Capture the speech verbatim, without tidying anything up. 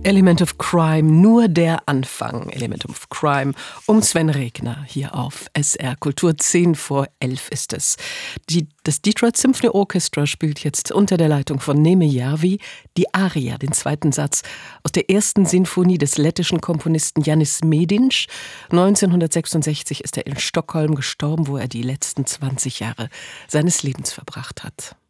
Element of Crime, nur der Anfang. Element of Crime um Sven Regner hier auf S R Kultur. Zehn vor elf ist es. Die, das Detroit Symphony Orchestra spielt jetzt unter der Leitung von Neeme Järvi die Aria, den zweiten Satz aus der ersten Sinfonie des lettischen Komponisten Janis Medinš. neunzehnhundertsechsundsechzig ist er in Stockholm gestorben, wo er die letzten zwanzig Jahre seines Lebens verbracht hat.